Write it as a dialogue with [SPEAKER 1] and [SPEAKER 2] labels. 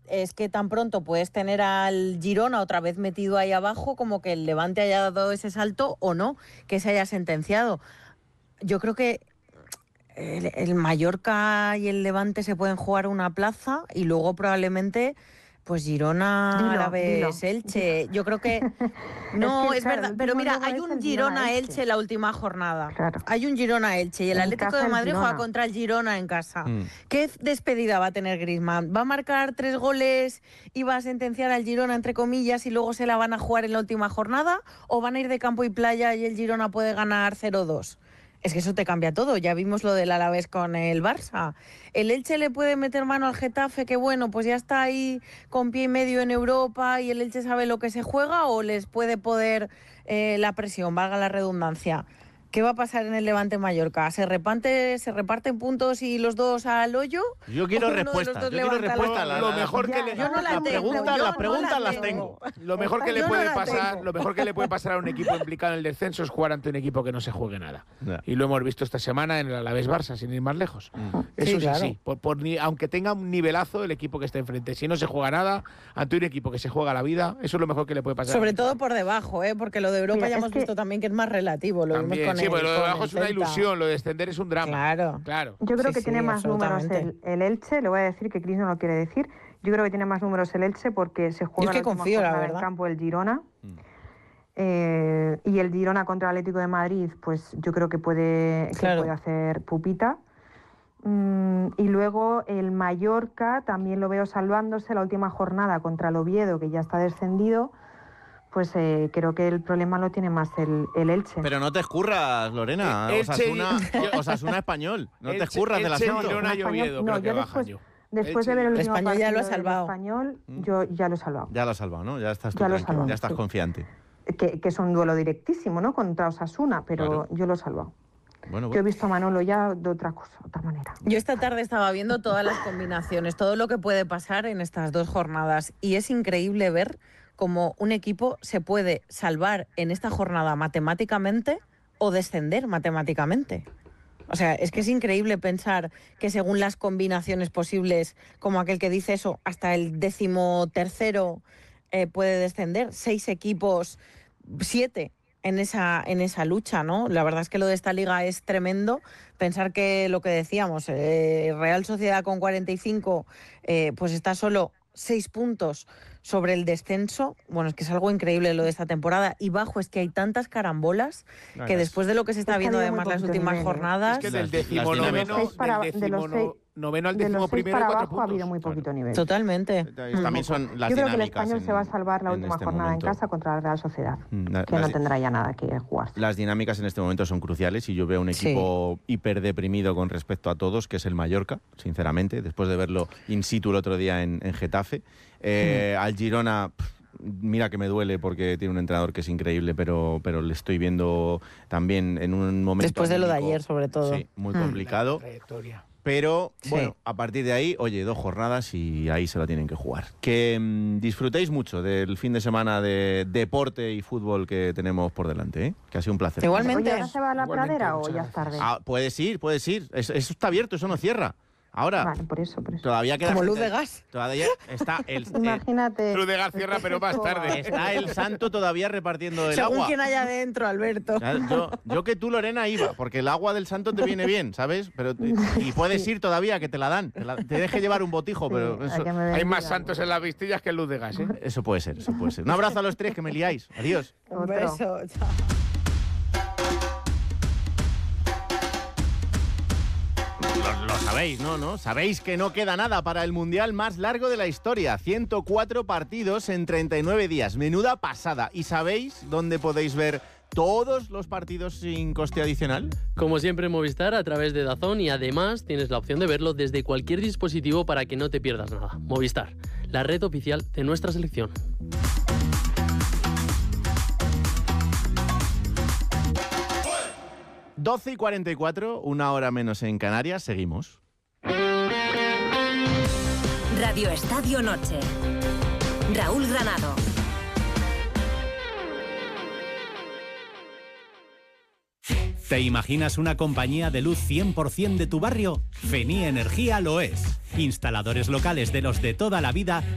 [SPEAKER 1] es que tan pronto puedes tener al Girona otra vez metido ahí abajo, como que el Levante haya dado ese salto o no, que se haya sentenciado. Yo creo que el Mallorca y el Levante se pueden jugar una plaza y luego probablemente pues Girona, Alavés, Elche. Yo creo que no, es verdad, pero mira, hay un Girona-Elche la última jornada.
[SPEAKER 2] Claro.
[SPEAKER 1] Hay un Girona-Elche y el Atlético de Madrid juega contra el Girona en casa. ¿Qué despedida va a tener Griezmann? ¿Va a marcar 3 goles y va a sentenciar al Girona, entre comillas, y luego se la van a jugar en la última jornada? ¿O van a ir de campo y playa y el Girona puede ganar 0-2? Es que eso te cambia todo. Ya vimos lo del Alavés con el Barça. El Elche le puede meter mano al Getafe, que bueno, pues ya está ahí con pie y medio en Europa y el Elche sabe lo que se juega, o les puede poder la presión, valga la redundancia. ¿Qué va a pasar en el Levante-Mallorca? ¿Se reparten puntos y los dos al hoyo?
[SPEAKER 3] Yo quiero respuestas.
[SPEAKER 4] Lo mejor que le...
[SPEAKER 1] Yo no la tengo.
[SPEAKER 4] Las preguntas las tengo. Lo mejor que le puede pasar a un equipo implicado en el descenso es jugar ante un equipo que no se juegue nada. Y lo hemos visto esta semana en el Alavés-Barça, sin ir más lejos. Eso sí, claro. Sí. Aunque tenga un nivelazo el equipo que está enfrente. Si no se juega nada, ante un equipo que se juega la vida, eso es lo mejor que le puede pasar.
[SPEAKER 1] Sobre todo por debajo, porque lo de Europa ya hemos visto también que es más relativo. Lo vimos con
[SPEAKER 4] sí, pero lo de abajo es una ilusión, lo de descender es un drama.
[SPEAKER 1] Claro.
[SPEAKER 2] Yo creo que tiene más números el Elche, le voy a decir que Cris no lo quiere decir. Yo creo que tiene más números el Elche porque se juega en el campo del Girona. Y el Girona contra el Atlético de Madrid, pues yo creo que puede hacer pupita. Y luego el Mallorca también lo veo salvándose la última jornada contra el Oviedo, que ya está descendido. Pues creo que el problema lo tiene más el Elche.
[SPEAKER 3] Pero no te escurras, Lorena. Osasuna español. No te escurras del asunto.
[SPEAKER 2] Después de ver el
[SPEAKER 1] español ya lo ha salvado.
[SPEAKER 2] Español, yo ya lo he salvado.
[SPEAKER 3] Ya lo has salvado, ¿no? Ya estás ya estás confiante.
[SPEAKER 2] Que es un duelo directísimo, ¿no? Contra Osasuna, pero yo lo he salvado. Bueno. Yo he visto a Manolo ya de otra manera.
[SPEAKER 1] Yo esta tarde estaba viendo todas las combinaciones, todo lo que puede pasar en estas 2 jornadas, y es increíble ver cómo un equipo se puede salvar en esta jornada matemáticamente o descender matemáticamente. O sea, es que es increíble pensar que según las combinaciones posibles, como aquel que dice eso, hasta el 13º puede descender. 6 equipos, 7 en esa lucha, ¿no? La verdad es que lo de esta liga es tremendo. Pensar que lo que decíamos, Real Sociedad con 45, pues está solo 6 puntos sobre el descenso. Bueno, es que es algo increíble lo de esta temporada. Y bajo es que hay tantas carambolas que después de lo que se está viendo además las últimas jornadas...
[SPEAKER 4] Es que del decimonoveno al 11º
[SPEAKER 2] para abajo ha habido muy poquito nivel.
[SPEAKER 1] Totalmente.
[SPEAKER 3] También son las dinámicas.
[SPEAKER 2] Yo creo que el Español se va a salvar la última jornada en casa contra la Real Sociedad, que no tendrá ya nada que jugar.
[SPEAKER 3] Las dinámicas en este momento son cruciales y yo veo un equipo hiperdeprimido con respecto a todos, que es el Mallorca, sinceramente, después de verlo in situ el otro día en Getafe. Al Girona... Mira que me duele porque tiene un entrenador que es increíble, pero le estoy viendo también en un momento...
[SPEAKER 1] Después de lo de ayer, sobre todo.
[SPEAKER 3] Sí, muy complicado. Pero, bueno, a partir de ahí, 2 jornadas y ahí se la tienen que jugar. Que disfrutéis mucho del fin de semana de deporte y fútbol que tenemos por delante, ¿eh? Que ha sido un placer.
[SPEAKER 1] Igualmente.
[SPEAKER 2] ¿Ahora se va a la pradera o ya es tarde?
[SPEAKER 3] Puedes ir. Eso está abierto, eso no cierra. Ahora,
[SPEAKER 2] vale, por eso.
[SPEAKER 3] Todavía queda
[SPEAKER 1] como luz de gas.
[SPEAKER 3] Todavía está el...
[SPEAKER 2] Imagínate.
[SPEAKER 4] Luz de gas cierra, pero más tarde.
[SPEAKER 3] Está el santo todavía repartiendo el agua.
[SPEAKER 1] Según quien haya dentro, Alberto.
[SPEAKER 3] Yo que tú, Lorena, iba, porque el agua del santo te viene bien, ¿sabes? Y puedes ir todavía, que te la dan. Te deje llevar un botijo, pero... Eso,
[SPEAKER 4] hay más santos en las vistillas que en luz de gas, ¿eh?
[SPEAKER 3] Eso puede ser. Un abrazo a los 3, que me liáis. Adiós.
[SPEAKER 1] Un beso. Chao.
[SPEAKER 3] Lo sabéis, ¿no? Sabéis que no queda nada para el mundial más largo de la historia. 104 partidos en 39 días. Menuda pasada. ¿Y sabéis dónde podéis ver todos los partidos sin coste adicional?
[SPEAKER 5] Como siempre en Movistar, a través de DAZN, y además tienes la opción de verlo desde cualquier dispositivo para que no te pierdas nada. Movistar, la red oficial de nuestra selección.
[SPEAKER 3] 12:44, 1 hora menos en Canarias, seguimos.
[SPEAKER 6] Radio Estadio Noche. Raúl Granado.
[SPEAKER 7] ¿Te imaginas una compañía de luz 100% de tu barrio? Feni Energía lo es. Instaladores locales de los de toda la vida